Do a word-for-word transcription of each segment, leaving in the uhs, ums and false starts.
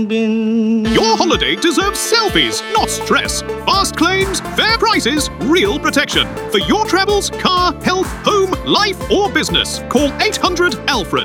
Your holiday deserves selfies, not stress. Fast claims, fair prices, real protection. For your travels, car, health, home, life or business, call eight hundred Alfred.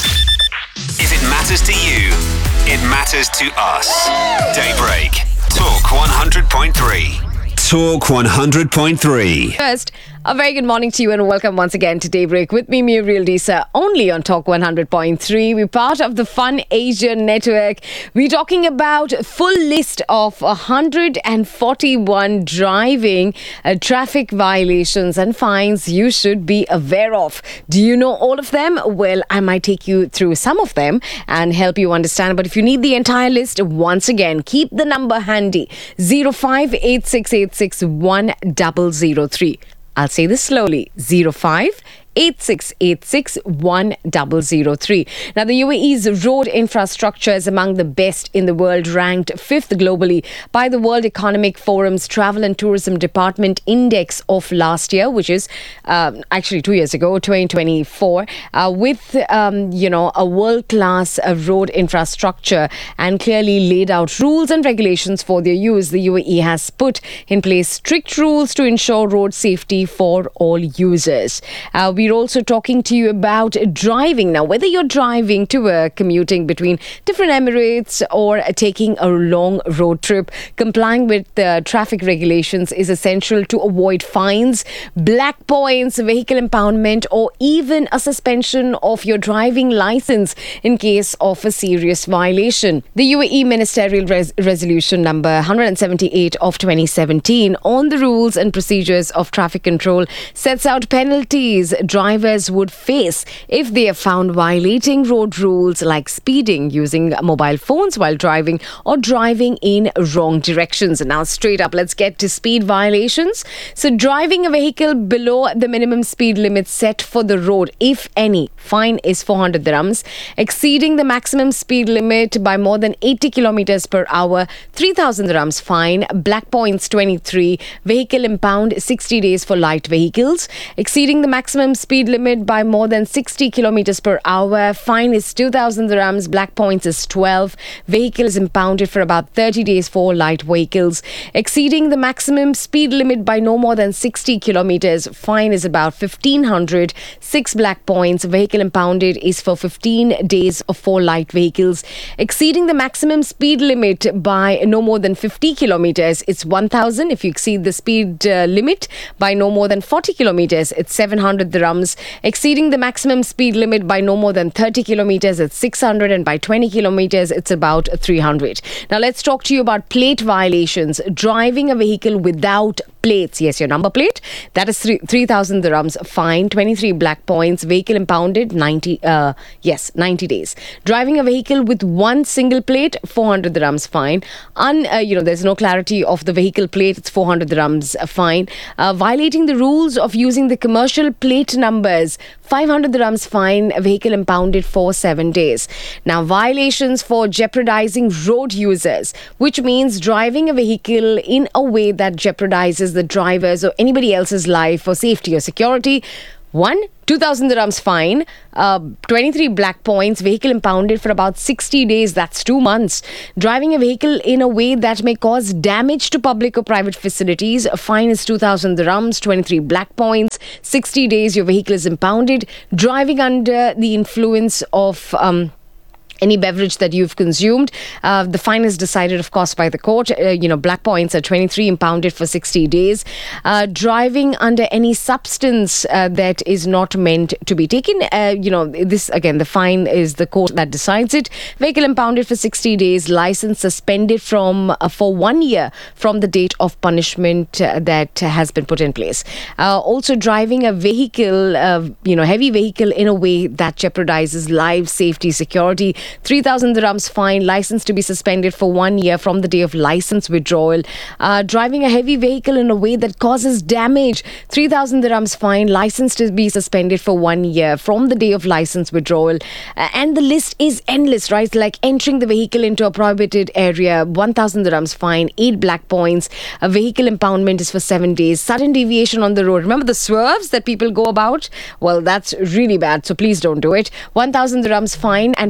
If it matters to you, it matters to us. Daybreak. Talk one hundred point three. Talk one hundred point three. First, a very good morning to you and welcome once again to Daybreak with me, Muriel Disa, only on Talk one hundred point three. We're part of the Fun Asia Network. We're talking about a full list of one hundred forty-one driving uh, traffic violations and fines you should be aware of. Do you know all of them? Well, I might take you through some of them and help you understand. But if you need the entire list, once again, keep the number handy. zero five eight six eight six one zero zero three. I'll say this slowly. zero five eight six eight six one zero zero three. Now, the U A E's road infrastructure is among the best in the world, ranked fifth globally by the World Economic Forum's Travel and Tourism Department Index of last year, which is uh, actually two years ago, twenty twenty-four, uh, with, um, you know, a world-class uh, road infrastructure and clearly laid out rules and regulations for their use. The U A E has put in place strict rules to ensure road safety for all users. Uh, we We're also talking to you about driving. Now, whether you're driving to work, commuting between different Emirates or taking a long road trip, complying with the traffic regulations is essential to avoid fines, black points, vehicle impoundment, or even a suspension of your driving license in case of a serious violation. The U A E Ministerial Res- Resolution number one hundred seventy-eight of twenty seventeen on the rules and procedures of traffic control sets out penalties drivers would face if they are found violating road rules like speeding, using mobile phones while driving, or driving in wrong directions. And now straight up, let's get to speed violations. So driving a vehicle below the minimum speed limit set for the road, if any, fine is four hundred dirhams. Exceeding the maximum speed limit by more than eighty kilometers per hour, three thousand dirhams fine. Black points twenty-three. Vehicle impound sixty days for light vehicles. Exceeding the maximum speed limit by more than sixty kilometers per hour, fine is two thousand dirhams. Black points is twelve. Vehicle is impounded for about thirty days for light vehicles. Exceeding the maximum speed limit by no more than sixty kilometers, fine is about fifteen hundred. Six black points. Vehicle impounded is for fifteen days for light vehicles. Exceeding the maximum speed limit by no more than fifty kilometers, it's one thousand. If you exceed the speed uh, limit by no more than forty kilometers, it's seven hundred dirhams. Exceeding the maximum speed limit by no more than thirty kilometers, it's six hundred, and by twenty kilometers, it's about three hundred. Now, let's talk to you about plate violations. Driving a vehicle without plates, yes, your number plate, that is three thousand dirhams fine. twenty-three black points. Vehicle impounded ninety, uh, yes, ninety days. Driving a vehicle with one single plate, four hundred dirhams fine. Un, uh, you know, there's no clarity of the vehicle plate, it's four hundred dirhams fine. Uh, violating the rules of using the commercial plate numbers, five hundred dirhams fine. A vehicle impounded for seven days. Now, violations for jeopardizing road users, which means driving a vehicle in a way that jeopardizes the driver's or anybody else's life or safety or security. One, two thousand dirhams fine, uh, twenty-three black points, vehicle impounded for about sixty days, that's two months. Driving a vehicle in a way that may cause damage to public or private facilities, a fine is two thousand dirhams, twenty-three black points, sixty days, your vehicle is impounded. Driving under the influence of Um, any beverage that you've consumed, uh, the fine is decided, of course, by the court. Uh, you know, black points are twenty-three, impounded for sixty days. Uh, driving under any substance uh, that is not meant to be taken, uh, you know, this, again, the fine is the court that decides it. Vehicle impounded for sixty days. License suspended from uh, for one year from the date of punishment uh, that has been put in place. Uh, also, driving a vehicle, uh, you know, heavy vehicle in a way that jeopardizes life, safety, security, three thousand dirhams fine. License to be suspended for one year from the day of license withdrawal. Uh, driving a heavy vehicle in a way that causes damage, three thousand dirhams fine. License to be suspended for one year from the day of license withdrawal. Uh, and the list is endless, right? Like entering the vehicle into a prohibited area, one thousand dirhams fine, eight black points. A vehicle impoundment is for seven days. Sudden deviation on the road. Remember the swerves that people go about? Well, that's really bad, so please don't do it. one thousand dirhams fine and floor of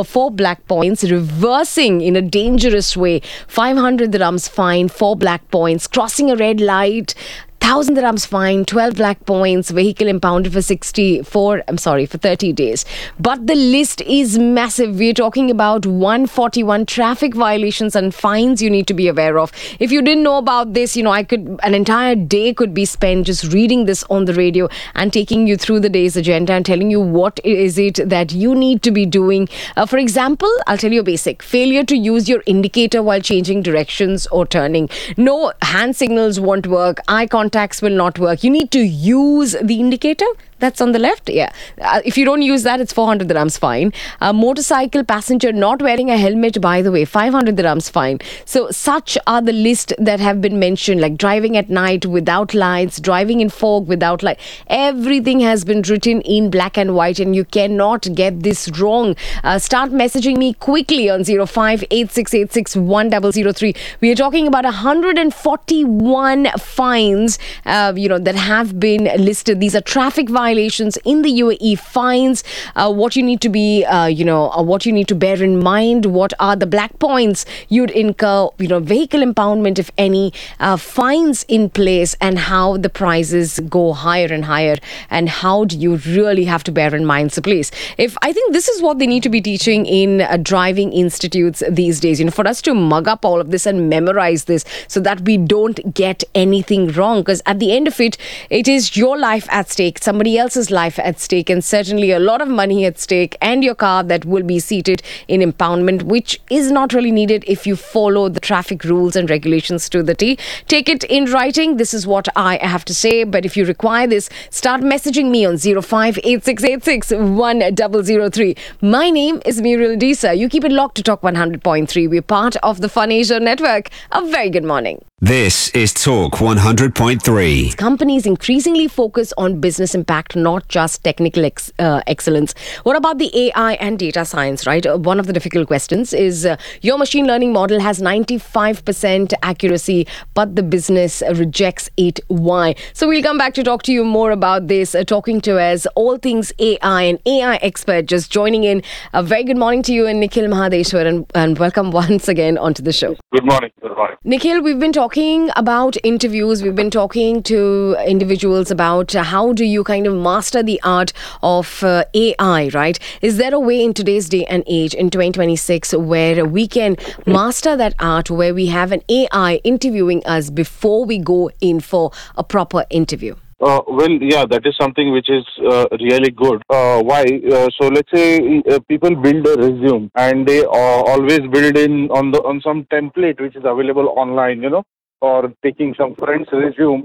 four black points, reversing in a dangerous way, five hundred dirhams fine, four black points, crossing a red light, one thousand dirhams fine, twelve black points, vehicle impounded for sixty-four, I'm sorry, for thirty days. But the list is massive. We're talking about one hundred forty-one traffic violations and fines you need to be aware of. If you didn't know about this, you know, I could, an entire day could be spent just reading this on the radio and taking you through the day's agenda and telling you what is it that you need to be doing. Uh, for example, I'll tell you a basic. Failure to use your indicator while changing directions or turning. No, hand signals won't work. Eye contact will not work. You need to use the indicator that's on the left. Yeah. Uh, if you don't use that, it's four hundred dirhams fine. A motorcycle passenger not wearing a helmet, by the way, five hundred dirhams fine. So such are the list that have been mentioned, like driving at night without lights, driving in fog without light. Everything has been written in black and white, and you cannot get this wrong. Uh, start messaging me quickly on zero five eight six eight six one zero zero three. We are talking about one hundred forty-one fines, uh, you know, that have been listed. These are traffic violations in the U A E, fines, uh, what you need to be, uh, you know, uh, what you need to bear in mind, what are the black points you'd incur, you know, vehicle impoundment, if any, uh, fines in place, and how the prices go higher and higher, and how do you really have to bear in mind. So please, if I think this is what they need to be teaching in uh, driving institutes these days, you know, for us to mug up all of this and memorize this so that we don't get anything wrong, because at the end of it, it is your life at stake, somebody else's life at stake, and certainly a lot of money at stake, and your car that will be seated in impoundment, which is not really needed if you follow the traffic rules and regulations to the T. Take it in writing. This is what I have to say. But if you require this, start messaging me on zero five eight six eight six one zero zero three. My name is Muriel Disa. You keep it locked to Talk one hundred point three. We're part of the Fun Asia network. A very good morning. This is Talk one hundred point three. Companies increasingly focus on business impact, not just technical ex- uh, excellence. What about the A I and data science, right? Uh, one of the difficult questions is uh, your machine learning model has ninety-five percent accuracy, but the business uh, rejects it. Why? So we'll come back to talk to you more about this, uh, talking to us all things A I and A I expert just joining in. A very good morning to you, and Nikhil Mahadeshwar, and, and welcome once again onto the show. Good morning. Good morning. Nikhil, we've been talking Talking about interviews, we've been talking to individuals about uh, how do you kind of master the art of uh, A I, right? Is there a way in today's day and age, in twenty twenty-six, where we can master that art, where we have an A I interviewing us before we go in for a proper interview? Uh, well, yeah, that is something which is uh, really good. Uh, why? Uh, so let's say uh, people build a resume, and they uh, always build in on the on some template which is available online, you know, or taking some friend's resume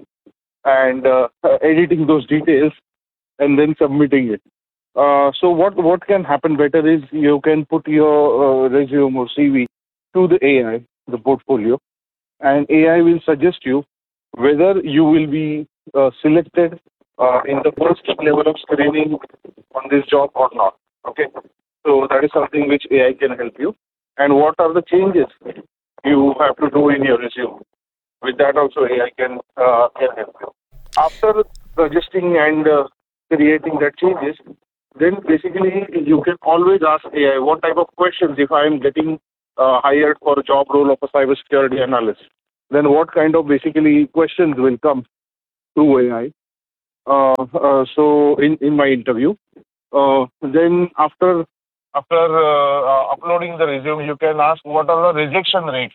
and uh, editing those details and then submitting it. Uh, so what what can happen better is you can put your uh, resume or C V to the A I, the portfolio, and A I will suggest you whether you will be uh, selected uh, in the first level of screening on this job or not. Okay, so that is something which A I can help you. And what are the changes you have to do in your resume? With that also A I can uh, can help you. After suggesting and uh, creating that changes, then basically you can always ask A I what type of questions. If I am getting uh, hired for a job role of a cybersecurity analyst, then what kind of basically questions will come through A I. Uh, uh, so in, in my interview, uh, then after after uh, uh, uploading the resume, you can ask what are the rejection rates,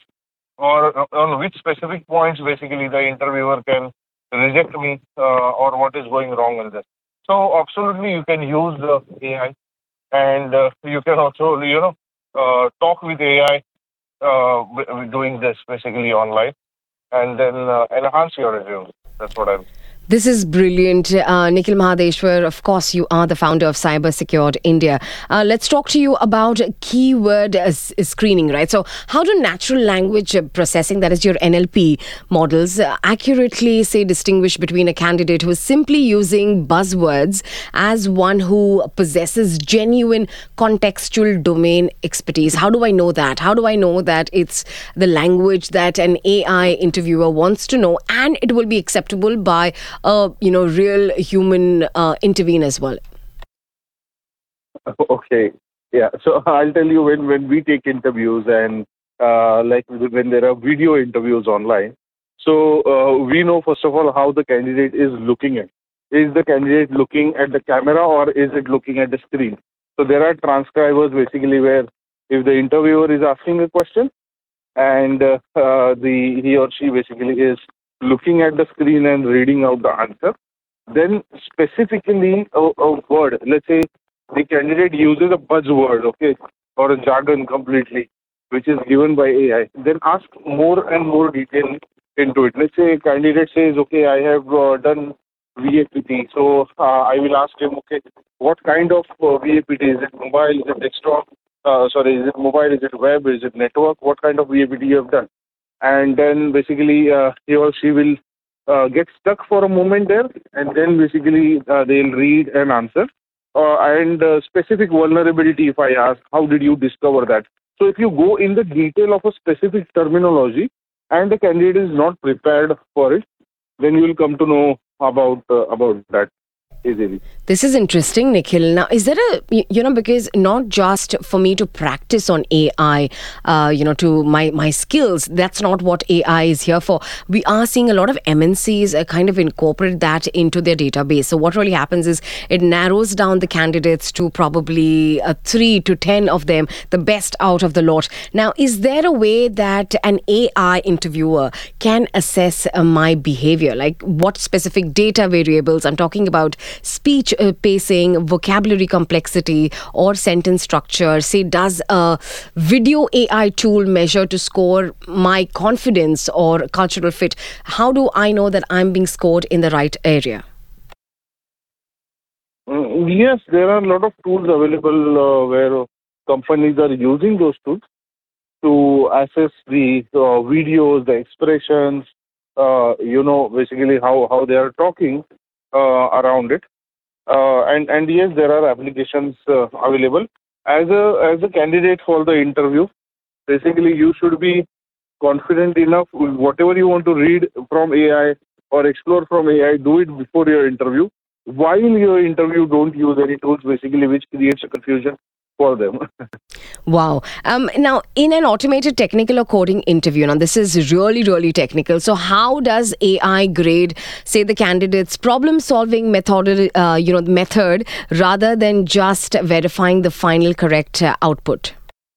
or uh, on which specific points basically the interviewer can reject me, uh, or what is going wrong in this. So absolutely you can use the A I, and uh, you can also, you know, uh, talk with A I uh, doing this basically online, and then uh, enhance your resume. That's what I'm This is brilliant. Uh, Nikhil Mahadeshwar, of course, you are the founder of Cyber Secured India. Uh, let's talk to you about keyword uh, s- screening, right? So how do natural language processing, that is your N L P models, uh, accurately, say, distinguish between a candidate who is simply using buzzwords as one who possesses genuine contextual domain expertise? How do I know that? How do I know that it's the language that an A I interviewer wants to know, and it will be acceptable by a you know real human uh, intervene as well? Okay. Yeah, so I'll tell you when when we take interviews and uh, like when there are video interviews online. So uh, we know first of all how the candidate is looking at. Is the candidate looking at the camera or is it looking at the screen? So there are transcribers basically where if the interviewer is asking a question and uh, uh, the he or she basically is looking at the screen and reading out the answer, then specifically a, a word, let's say the candidate uses a buzzword, okay, or a jargon completely, which is given by A I, then ask more and more detail into it. Let's say a candidate says, okay, I have uh, done V A P T, so uh, I will ask him, okay, what kind of uh, V A P T? Is it mobile? Is it desktop? Uh, sorry, is it mobile? Is it web? Is it network? What kind of V A P T you have done? And then basically uh, he or she will uh, get stuck for a moment there, and then basically uh, they'll read and answer. Uh, and uh, specific vulnerability, if I ask, how did you discover that? So if you go in the detail of a specific terminology and the candidate is not prepared for it, then you will come to know about uh, about that easily. This is interesting, Nikhil. Now, is there a, y- you know, because not just for me to practice on A I, uh, you know, to my, my skills, that's not what A I is here for. We are seeing a lot of M N Cs uh, kind of incorporate that into their database. So what really happens is it narrows down the candidates to probably uh, three to ten of them, the best out of the lot. Now, is there a way that an A I interviewer can assess uh, my behavior? Like what specific data variables? I'm talking about speech uh, pacing, vocabulary complexity, or sentence structure. Say, does a video A I tool measure to score my confidence or cultural fit? How do I know that I'm being scored in the right area? Mm, yes, there are a lot of tools available uh, where companies are using those tools to assess the uh, videos, the expressions, uh, you know, basically how, how they are talking uh, around it. Uh, and, and yes, there are applications uh, available. As a, as a candidate for the interview, basically you should be confident enough with whatever you want to read from A I or explore from A I, do it before your interview. While your interview, don't use any tools basically which creates a confusion for them. Wow. Um, now, in an automated technical or coding interview, now this is really, really technical. So, how does A I grade, say, the candidate's problem-solving method, uh, you know, method, rather than just verifying the final correct uh, output?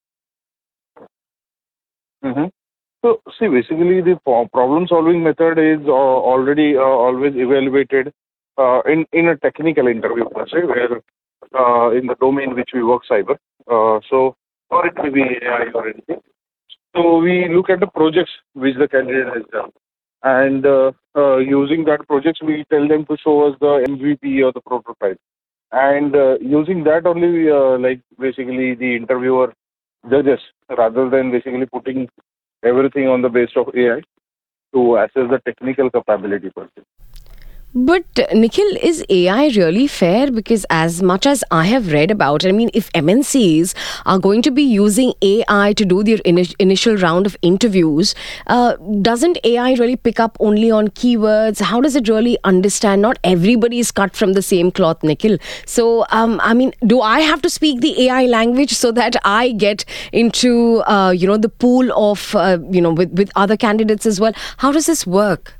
Mm-hmm. So, see, basically the pro- problem-solving method is uh, already uh, always evaluated uh, in in a technical interview, per se, where uh, in the domain which we work, cyber. Uh, so, or it may be A I or anything. So, we look at the projects which the candidate has done, and uh, uh, using that projects, we tell them to show us the M V P or the prototype, and uh, using that only, uh, like basically the interviewer judges rather than basically putting everything on the base of A I to assess the technical capability per se. But uh, Nikhil, is A I really fair? Because as much as I have read about, I mean, if M N Cs are going to be using A I to do their ini- initial round of interviews, uh, doesn't A I really pick up only on keywords? How does it really understand? Not everybody is cut from the same cloth, Nikhil. So, um, I mean, do I have to speak the A I language so that I get into, uh, you know, the pool of, uh, you know, with, with other candidates as well? How does this work?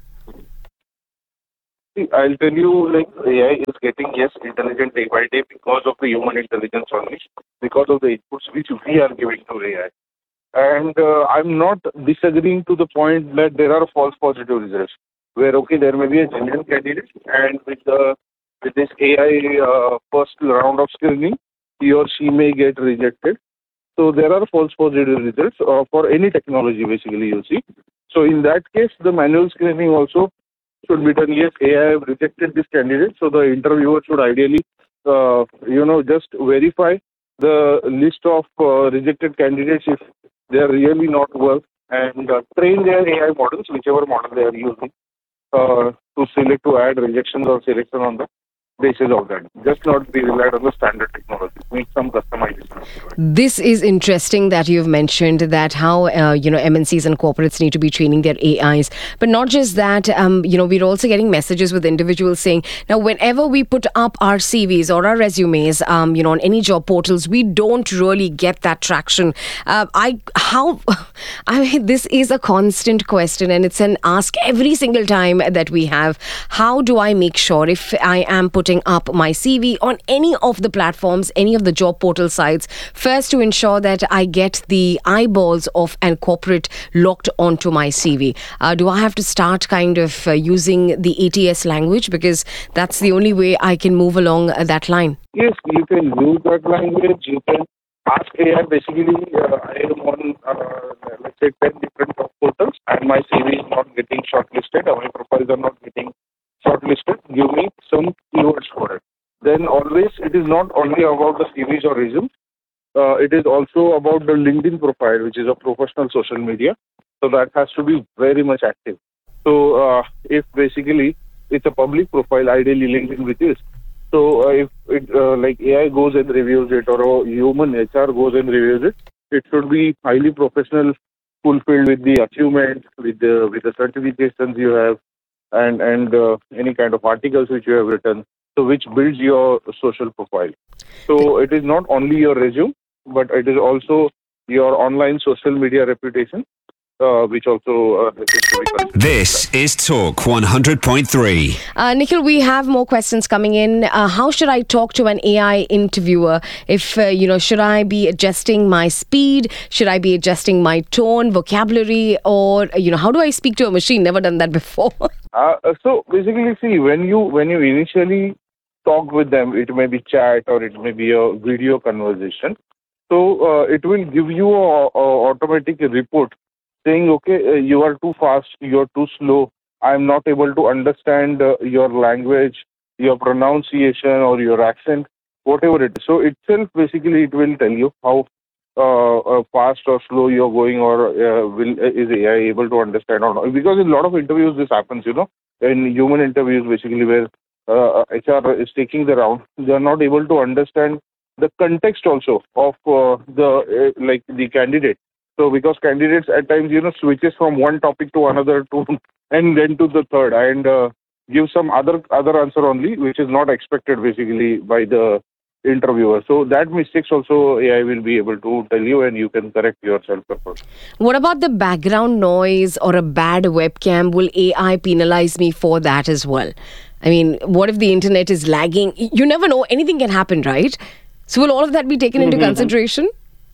See, I'll tell you, like A I is getting yes intelligent day by day because of the human intelligence only, because of the inputs which we are giving to A I. And uh, I'm not disagreeing to the point that there are false positive results, where okay, there may be a genuine candidate, and with the with this A I uh, first round of screening, he or she may get rejected. So there are false positive results uh, for any technology, basically, you see. So in that case, the manual screening also should be done. Yes, A I have rejected this candidate, so the interviewer should ideally, uh, you know, just verify the list of uh, rejected candidates if they are really not worth, and uh, train their A I models, whichever model they are using, uh, to select to add rejections or selection on that. basis of that. Just not be relied on the standard technology. Make some customization. This is interesting that you've mentioned that how uh, you know M N Cs and corporates need to be training their A Is, but not just that. Um, you know, we're also getting messages with individuals saying now whenever we put up our C Vs or our resumes, um, you know, on any job portals, we don't really get that traction. Uh, I how I mean, this is a constant question, and it's an ask every single time that we have. How do I make sure if I am putting up my C V on any of the platforms, any of the job portal sites, first to ensure that I get the eyeballs of an corporate locked onto my C V? Uh, do I have to start kind of uh, using the A T S language, because that's the only way I can move along uh, that line? Yes, you can use that language. You can ask A I. Basically, uh, I am on, uh, let's say, ten different job portals, and my C V is not getting shortlisted, or my profiles are not getting shortlisted. Give me some keywords for it. Then always, it is not only about the C Vs or resumes. Uh, it is also about the LinkedIn profile, which is a professional social media. So that has to be very much active. So uh, if basically it's a public profile, ideally LinkedIn which is. So uh, if it uh, like A I goes and reviews it, or a human H R goes and reviews it, it should be highly professional, fulfilled with the achievement, with the with the certifications you have, and and uh, any kind of articles which you have written, so which builds your social profile. So it is not only your resume, but it is also your online social media reputation, uh, which also uh, is to be considered. This is Talk one hundred point three. Uh, Nikhil, we have more questions coming in. Uh, how should I talk to an A I interviewer? If, uh, you know, should I be adjusting my speed? Should I be adjusting my tone, vocabulary? Or, you know, how do I speak to a machine? Never done that before. Uh, so basically, see, when you when you initially talk with them, it may be chat or it may be a video conversation. So uh, it will give you a, a automatic report saying, okay, uh, you are too fast, you are too slow, I am not able to understand uh, your language, your pronunciation or your accent, whatever it is. So itself, basically, it will tell you how uh, uh, fast or slow you're going, or uh, will is A I able to understand or not. Because in a lot of interviews this happens, you know, in human interviews, basically, where uh, H R is taking the round, they are not able to understand the context also of uh, the uh, like the candidate. So because candidates at times, you know, switches from one topic to another to and then to the third, and uh, give some other other answer only, which is not expected basically by the interviewer. So that mistakes also A I will be able to tell you, and you can correct yourself. What about the background noise or a bad webcam? Will A I penalize me for that as well? I mean, what if the internet is lagging? You never know. Anything can happen, right? So will all of that be taken into Mm-hmm. consideration?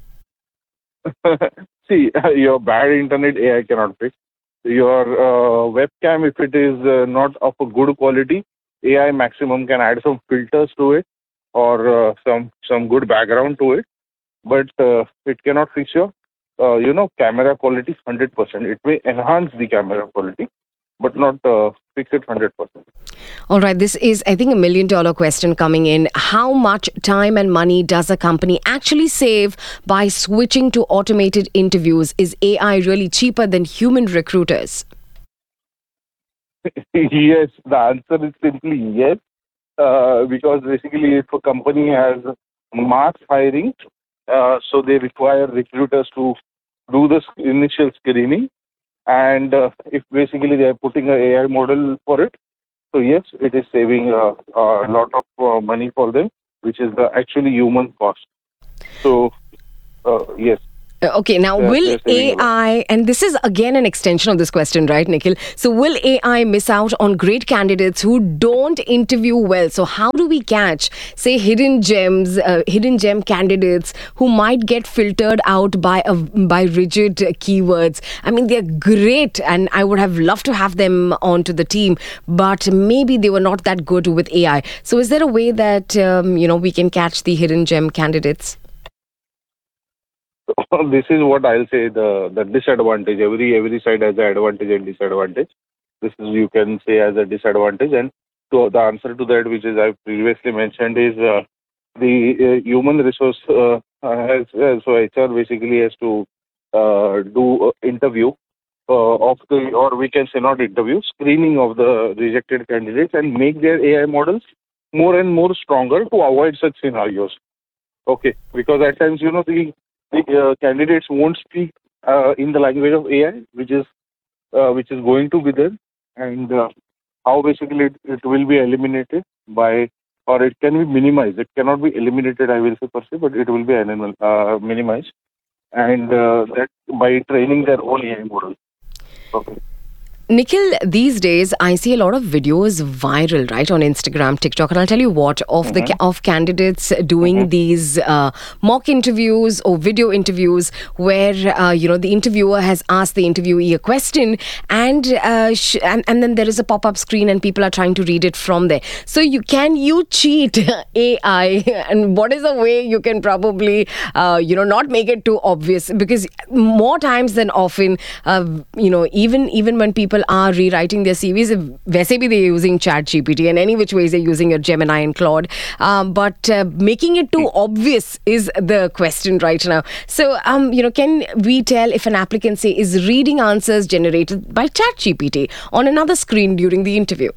See, your bad internet A I cannot fix. Your uh, webcam, if it is uh, not of a good quality, A I maximum can add some filters to it, or uh, some some good background to it. But uh, it cannot fix your, uh, you know, camera quality one hundred percent. It may enhance the camera quality, but not uh, fix it one hundred percent. All right, this is, I think, a million dollar question coming in. How much time and money does a company actually save by switching to automated interviews? Is A I really cheaper than human recruiters? Yes, the answer is simply yes. Uh, because basically, if a company has mass hiring, uh, so they require recruiters to do the sc- initial screening, and uh, if basically they are putting an A I model for it, so yes, it is saving uh, a lot of uh, money for them, which is the actually human cost. So uh, yes. Uh, Okay, now Yeah, will they're saving a lot. A I, and this is again an extension of this question, right, Nikhil? So will A I miss out on great candidates who don't interview well? So how do we catch, say, hidden gems, uh, hidden gem candidates who might get filtered out by a, by rigid keywords? I mean, they're great, and I would have loved to have them onto the team, but maybe they were not that good with A I. So is there a way that um, you know we can catch the hidden gem candidates? This is what I'll say, the the disadvantage. Every every side has an advantage and disadvantage. This is, you can say, as a disadvantage. And so the answer to that, which is I previously mentioned, is uh, the uh, human resource uh, has uh, so H R basically has to uh, do uh, interview uh, of the, or we can say not interview, screening of the rejected candidates, and make their A I models more and more stronger to avoid such scenarios. Okay, because at times, you know, the, the uh, candidates won't speak uh, in the language of A I, which is uh, which is going to be there, and uh, how basically it, it will be eliminated by, or it can be minimized. It cannot be eliminated, I will say per se, but it will be animal, uh, minimized, and uh, that by training their own A I model. Okay. Nikhil, these days I see a lot of videos viral, right, on Instagram, TikTok, and I'll tell you what, of Mm-hmm. the ca- of candidates doing Mm-hmm. these uh, mock interviews or video interviews where uh, you know the interviewer has asked the interviewee a question, and uh, sh- and and then there is a pop up screen and people are trying to read it from there. So you can you cheat A I, and what is the way you can probably uh, you know not make it too obvious, because more times than often uh, you know even even when people are rewriting their C Vs, वैसे भी they're using Chat G P T, and any which ways they're using your Gemini and Claude, um, but uh, making it too obvious is the question right now. So um, you know can we tell if an applicant, say, is reading answers generated by Chat G P T on another screen during the interview?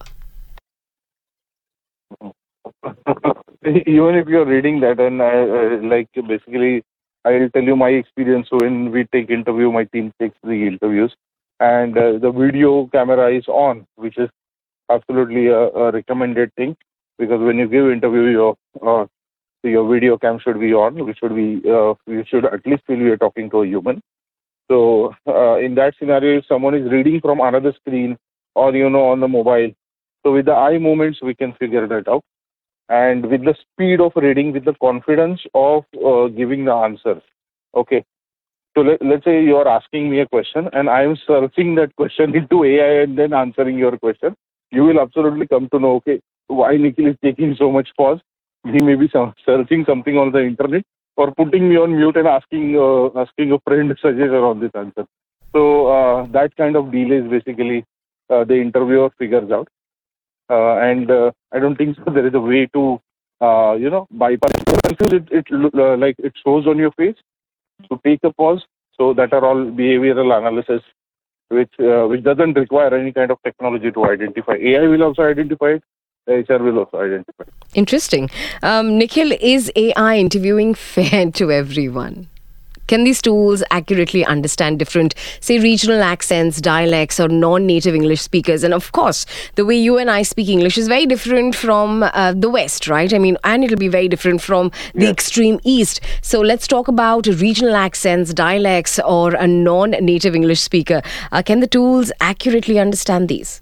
Even if you're reading that, and I, uh, like basically, I'll tell you my experience. So when we take interview, my team takes the interviews, and uh, the video camera is on, which is absolutely a, a recommended thing, because when you give interview, your uh, your video cam should be on. We should be uh, you should at least feel you're talking to a human. So uh, in that scenario, if someone is reading from another screen or you know on the mobile, so with the eye movements we can figure that out, and with the speed of reading, with the confidence of uh, giving the answers. Okay. So let, let's say you are asking me a question and I am searching that question into A I and then answering your question. You will absolutely come to know, okay, why Nikhil is taking so much pause. He may be some, searching something on the internet or putting me on mute and asking uh, asking a friend suggestion on this answer. So uh, that kind of delays basically uh, the interviewer figures out. Uh, and uh, I don't think so there is a way to, uh, you know, bypass it. It, it uh, like it shows on your face. So take a pause. So that are all behavioral analysis, which uh, which doesn't require any kind of technology to identify. A I will also identify it. H R will also identify it. Interesting. Um, Nikhil, is A I interviewing fair to everyone? Can these tools accurately understand different, say, regional accents, dialects, or non-native English speakers? And of course, the way you and I speak English is very different from uh, the West, right? I mean, and it'll be very different from the Yes. extreme East. So let's talk about regional accents, dialects, or a non-native English speaker. Uh, can the tools accurately understand these?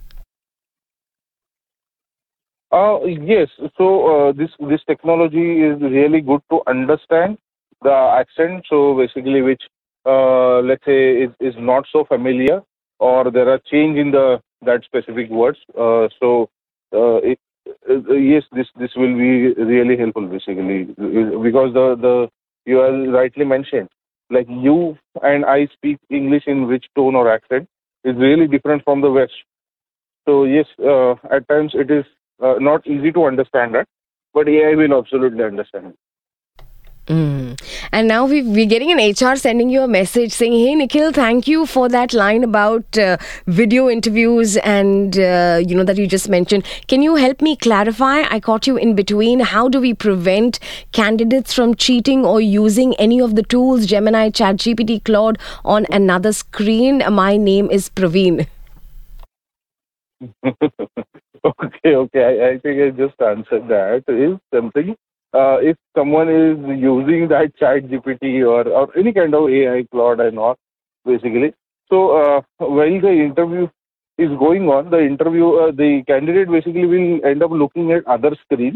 Uh, yes. So uh, this this technology is really good to understand the accent. So basically, which uh, let's say is, is not so familiar, or there are change in the that specific words. Uh, so uh, it, uh, yes, this this will be really helpful basically, because the the you have rightly mentioned, like you and I speak English in which tone or accent is really different from the West. So yes, uh, at times it is uh, not easy to understand that, but A I will absolutely understand it. Mm. And now we, we're getting an H R sending you a message saying, hey, Nikhil, thank you for that line about uh, video interviews and, uh, you know, that you just mentioned. Can you help me clarify? I caught you in between. How do we prevent candidates from cheating or using any of the tools, Gemini, ChatGPT, Claude, on another screen? My name is Praveen. Okay, okay. I, I think I just answered that. Is something uh, if someone is using that Chat G P T or, or any kind of A I, Claude and all, basically. So uh, while the interview is going on, the interview, uh, the candidate basically will end up looking at other screens